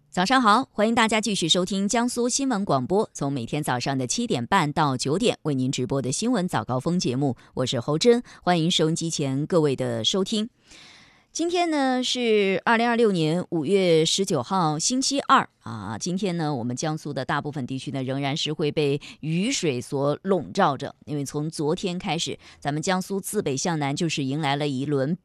早上好，欢迎大家继续收听江苏新闻广播，从每天早上的7点半到9点为您直播的新闻早高峰节目，我是侯珍，欢迎收音机前各位的收听。今天呢是2026年5月19号星期二啊，今天呢我们江苏的大部分地区呢仍然是会被雨水所笼罩着，因为从昨天开始，咱们江苏自北向南就是迎来了一轮